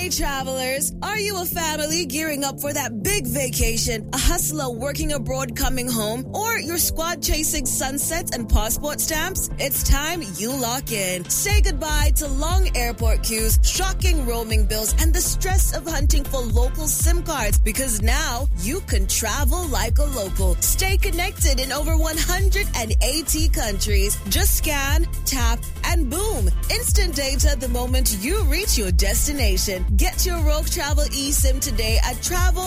Hey travelers, are you a family gearing up for that big vacation, a hustler working abroad coming home, or your squad chasing sunsets and passport stamps? It's time you lock in. Say goodbye to long airport queues, shocking roaming bills, and the stress of hunting for local SIM cards, because now you can travel like a local. Stay connected in over 180 countries. Just scan, tap, and boom. Instant data the moment you reach your destination. Get your Rogue Travel eSIM today at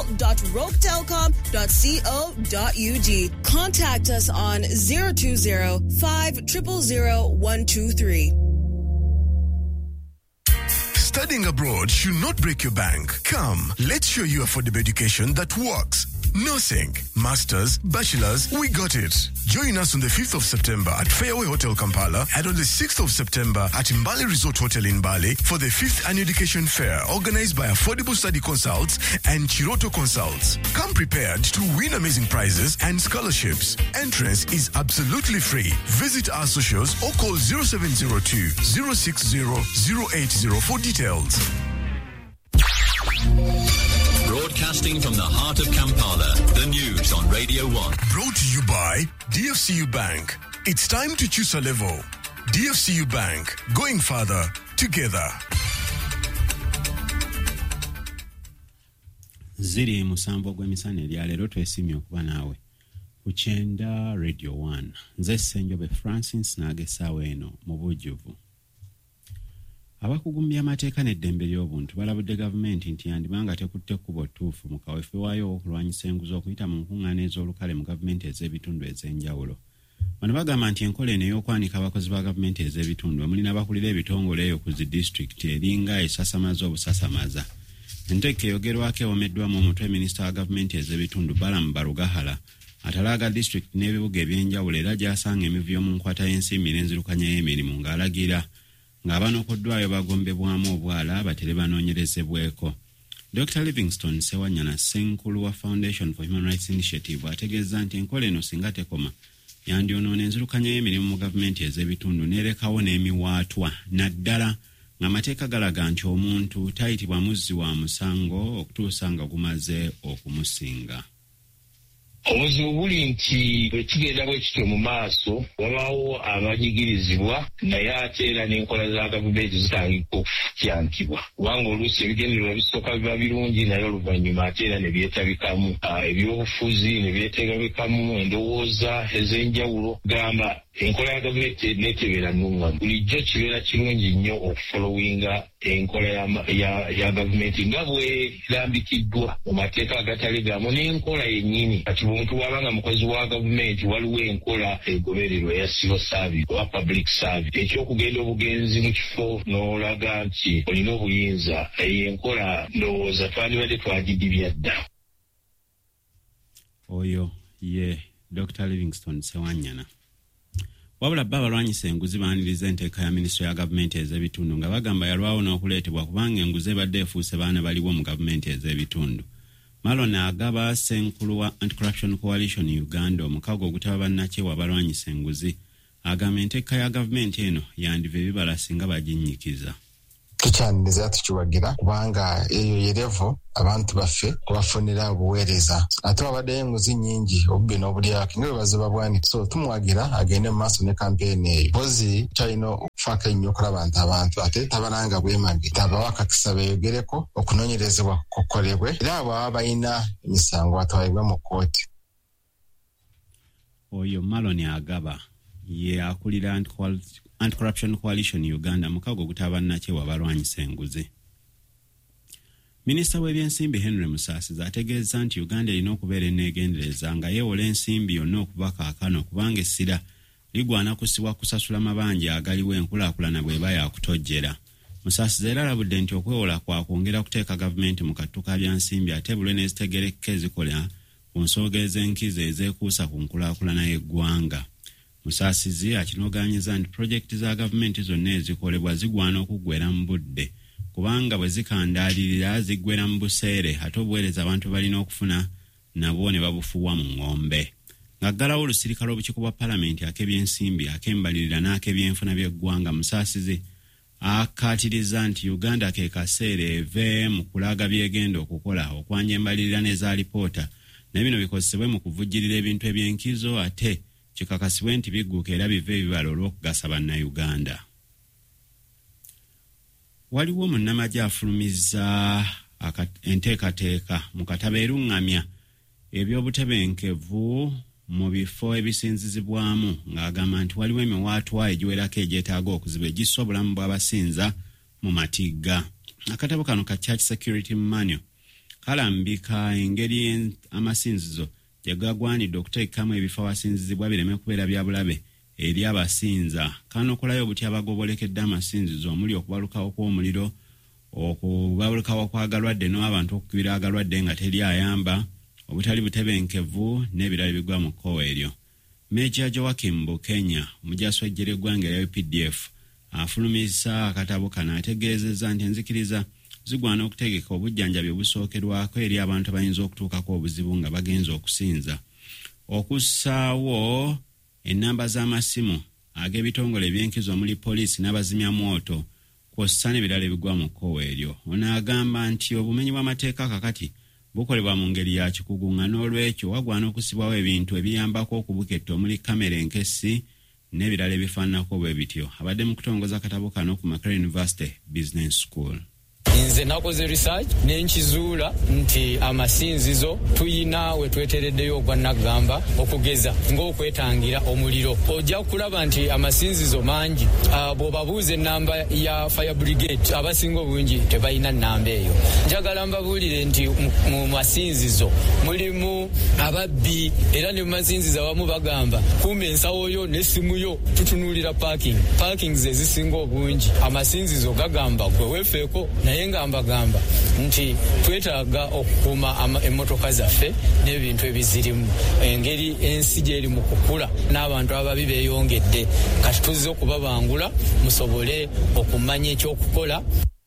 travel.roguetelecom.co.ug. Contact us on 020-500-123. Studying abroad should not break your bank. Come, let's show you affordable education that works. Nursing, Masters, Bachelors, we got it. Join us on the 5th of September at Fairway Hotel Kampala and on the 6th of September at Mbale Resort Hotel in Mbale for the 5th Annual Education Fair organized by Affordable Study Consults and Chiroto Consults. Come prepared to win amazing prizes and scholarships. Entrance is absolutely free. Visit our socials or call 0702 060 080 for details. Broadcasting from the heart of Kampala, the news on Radio 1. Brought to you by DFCU Bank. It's time to choose a level. DFCU Bank, going further together. Ziri musambo gw'emisana ebyaleero twesimye okuba naawe ku Kyenda Radio 1. Nze Ssenjobe Francis n'agesaawo eno mu bujjuvu. Abakugumbya amateeka n'eddembe ly'obuntu balabudde gavumenti nti yandibanga tekutte kkubo ttuufu mu kaweefube waayo okulwanyisa enguzi okuyita mu nkuŋŋaana ez'olukale mu gavumenti ez'ebitundu ez'enjawulo. Bano bagamba nti enkola eno ey'okwanika abakozi ba gavumenti ez'ebitundu bamuli n'abakulira ebitongole eyo ku zi disitulikiti eringa esasamaza obusasamaza. Enteeka eyogerwako ewomeddwamu omutwe minisita wa gavumenti ez'ebitundu Balamu Barugahala atalaaga disitulikiti n'ebibuga eby'enjawulo era gy'asanga emivu y'omu nkwata y'ensimbi n'enzirukanya y'emirimu ng'alagira ng'abanokoddwayo bagombebwamu obwala batere banoonyerezebweko. Dr. Livingstone Sewanyana Ssenkulu wa Foundation for Human Rights Initiative ategeeza nti enkola eno singa tekoma yandyonoona enzirukanya y'emirimu mu gavumenti ez'ebitundu n'erekawo n'emiwaatwa naddala ng'amateeka galaga nti omuntu tayitibwa muzzi wa musango okutuusa nga gumaze okumusinga. Obuzibu buli nti bwe kigenda bwe kityo mu maaso wabaawo abanyigirizibwa naye ate era n'enkola za gavumenti zitandika okufukyankibwa kubanga oluusi ebigendererwa bisooka biba birungi naye oluvannyuma ate era ne byetabikamu ebyobufuzi ne byetabikamu endowooza ez'enjawulo. Gamba enkola ya gavumenti neetebeera nnungamu. Bulijjo kibeera kirungi nnyo okufolowinga enkola ya gavumenti nga bwerambikiddwa mu mateeka agatali gamu n'enkola yennyini. Kati omuntu wabanga mukozi wa gavumenti waliwo enkola egobererwa ya civil service oba public service. Ekyokugenda obugenzi mu kifo n'olaga nti olina obuyinza eyo enkola ndowooza twandibadde twagidibya dda. Oyo ye Dr. Livingstone Sewanyana. Wabula abalwanyisa enguzi baaniriza enteeka ya minisitule ya gavumenti ez'ebitundu nga bagamba yalwawo n'okuleetebwa kubanga enguzi ebadde efuuse baana baliwo mu gavumenti ez'ebitundu. Malon agaba Ssenkulu wa Anti-Corruption Coalition Uganda omukago ogutaba bannakyewa abalwanyisa enguzi agamba enteeka ya gavumenti eno yandiva ebibala singa baginnyikiza. Tukyaniriza tukiwagira kubanga eyo yerevo abantu baffe kubafunira obuweereza ate wabaddeyo enguzi nnyingi obubbi n'obulyako nga bebaziba bwani so tumwagira agende mu maaso ne kampeyini eyo pozi kyalina okufaako ennyo okulaba nti abantu ate tabalanga bwemage tabawo akakisa beeyogereko okunoonyerezebwa kukolebwe era abo baba balina emisango batwalibwa mu kkooti. Oyo Malon agaba ye akulira Anti-Corruption Coalition Uganda mukago ogutaba bannakyewa abalwanyisa enguzi. Minisita w'ebyensimbi Henry Musasiza ategeeza nti Uganda erina okubeera eneegendereza nga yeewola ensimbi yonna okuba kaakano kubanga essira ligwana kusibwa kusasula mabanja agaliwo enkulaakulana bw'eba yakutojjera. Musasiza era alabudde nti okwewola kwa kwongera kuteeka gavumenti mu kattuka bya nsimbi ate bulwe n'ezitegerekeka ezikola ku nsonga ez'enkizo ezeekuusa ku nkulaakulana y'eggwanga. Musasizi akinoganyiza nti projekiti za gavumenti zonna ezikolebwa zigwana okuggwera mu budde kubanga bwe zikandaalirira ziggwera mu buseere ate obuweereza abantu balina okufuna nabwo ne babufuwa mu ng'ombe. Ng'aggalawo olusirikale obukiko bwa palamenti ak'ebyensimbi ak'embalirira n'ak'ebyenfuna by'eggwanga Musasizi akkaatiriza nti Uganda ke kaseera eve mu kulaga byegenda okukola okwanja embalirira n'eza lipoota ne bino bikozesebwe mu kuvujjirira ebintu eby'enkizo ate kikakasibwe nti bigguka era bive ebibala olw'okugasa bannayuganda. Waliwo munnamagye afulumiza enteekateeka mu katabo eruŋŋamya eby'obutebenkevu mu bifo ebisinzizibwamu ng'agamba nti waliwo emiwaatwa egiwerako egyetaaga okuziba egissa obulamu bw'abasinza mu matigga. Akatabo kano ka Church Security Manual kalambika engeri amasinzizo gye gagwanidde okuteekamu ebifo awasinzizibwa bireme kubeera bya bulabe eri abasinza. Kanokolayo obutya abagobolekedde amasinzizo omuli okubalukawo kw'omuliro, okubalukawo kw'agalwadde n'abantu okukubira agalwadde nga teri ayamba, obutali butebenkevu n'ebirala bigwa mu kkowa eryo. Major Joaquim Bukenya, omujaasi w'eggye ly'eggwanga erya UPDF, afulumisa akatabo kano ategeezezza nti enzikiriza zigwana okutegeka obujjanjabi obusookerwako eri abantu abayinza okutuukako obuzibu nga bagenza okusinza. Okussaawo ennamba z'amasimu ag'ebitongole eby'enkizo omuli poliisi n'abazimya mwoto kw'ossa n'ebirala ebigwa mu kkowa eryo. Ono agamba nti obumenyi bw'amateeka kakati bukolebwa mu ngeri ya kikugu nga n'olwekyo wagwana okusibwawo ebintu ebiyambako okubuketta omuli kamera enkessi n'ebirala ebifaananako bwe bityo. Abadde mu kutongoza akatabo kano ku Makerere University Business School. Nze nakoze research nenkizuula nti amasinzizo tuyina we twetereddeyo ogwannagamba okugeza ng'okwetangira omuliro. Ojja kulaba nti amasinzizo mangi bw'obabuuza ennamba ya fire brigade abasinga obungi tebalina nnamba eyo. Njagala mbabuulire nti mu masinzizo mulimu ababbi era ne mu masinzizo abamu bagamba kumba ensawo yo n'essimu yo tutunuulira parking ze zisinga obungi. Amasinzizo gagamba gwe weefeeko naye nga mbagamba nti twetaaga okukuuma emmotoka zaffe n'ebintu ebizirimu. Engeri ensi gy'eri mu kukula n'abantu ababi beeyongedde, kati tuzze okubabangula musobole okumanya ekyokukola.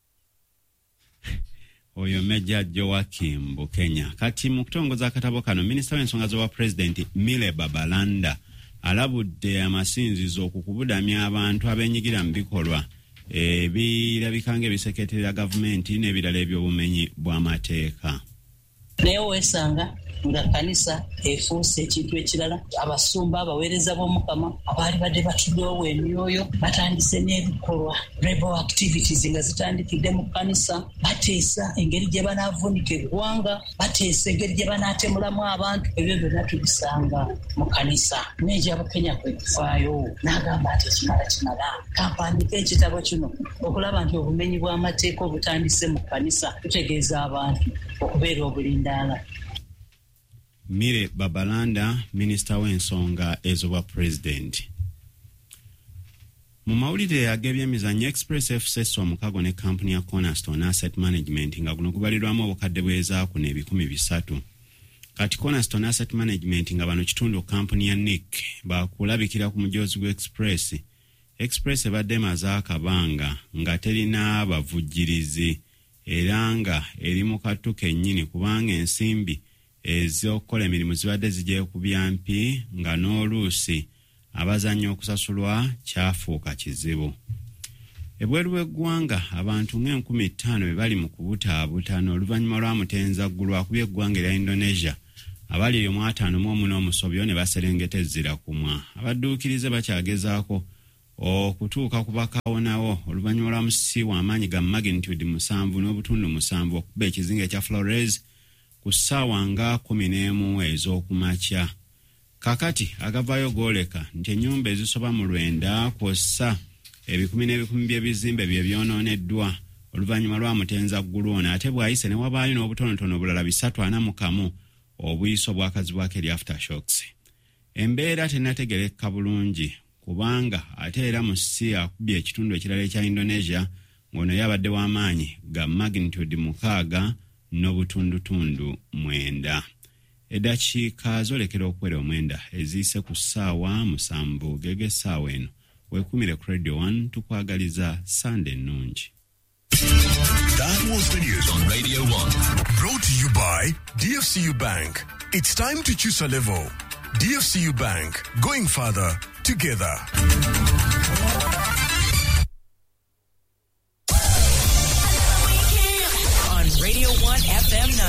Oyo Major Joaquim Bukenya. Kati mu kutongoza akatabo kano, Minisita w'ensonga z'obwa Pulezidenti Mile Babalanda alabudde amasinzizo okukubudamya abantu abenyigira mu bikolwa birabikanga ebiseketerera gavumenti n'ebirala eby'obumenyi bw'amateeka. Naye weesanga nga kanisa efuuse ekintu ekirala. Abasumba abaweereza b'Omukama abaali badde batuddewo emyoyo batandise n'ebikolwa rebel activities nga zitandikidde mu kanisa. Bateesa engeri gye banaavunika eggwanga, bateesa engeri gye banaatemulamu abantu. Ebyo byonna tubisanga mu kanisa. Major Bukenya kwe kufaayo n'agamba ati kimala kampandika ekitabo kino okulaba nti obumenyi bw'amateeka obutandise mu kanisa tutegeeza abantu okubeera obulindaala. Mile Babalanda, Minisita w'ensonga ez'obwa Pulezidenti. Mu mawulire ag'ebyemizannyo, Express FC omukago ne kampuni ya Cornerstone Asset Management nga guno gubalirwamu obukadde bw'ezaaku n'ebikumi 300. Kati Cornerstone Asset Management nga bano kitundu kampuni ya Nick bakulabikira ku mujoozi gwa Express. Express ebadde emaze akabanga nga terina bavujjirizi era nga eri mu kattu kennyini kubanga ensimbi ez'okukola emirimu zibadde zigyeko ku byampi nga n'oluusi abazannya okusasulwa kyafuuka kizibu. Ebweru w'eggwanga abantu nga 5000 bali mu kubutaabutana oluvannyuma lwa mutenza ggulu akubye eggwanga erya Indonesia. Abali 54 omusobyo ne baserengeta ezzira kumwa. Abadduukirize bakyagezaako okutuuka ku bakawonawo oluvannyuma lwa musisi w'amaanyi ga magnitude 7.7 okuba ekizinga ekya Flores ku ssaawa nga 11 ez'okumakya. Kakati agavaayo gooleka nti ennyumba ezisoba mu 9 kw'ossa ebikumi n'ebikumi by'ebizimbe bye byonooneddwa oluvannyuma lwa mutenza ggulu ono, ate bw'ayise ne wabaayo n'obutonotono bulala 341 obuyiso bwakazibwako eri aftershocks. Embeera tennategerekeka bulungi kubanga ate era musisi akubye ekitundu ekirala ekya Indonesia ng'ono yabadde w'amaanyi ga magnitude 6 n'obutundutundu 9. Eddakiika zolekera okuwera 9 eziyise ku ssaawa 7 gege ssaawa eno. Weekumire ku Radio 1 tukwagaliza Sunday nnungi. That was the news on Radio 1. Brought to you by DFCU Bank. It's time to choose a level. DFCU Bank, going further together. 101 FM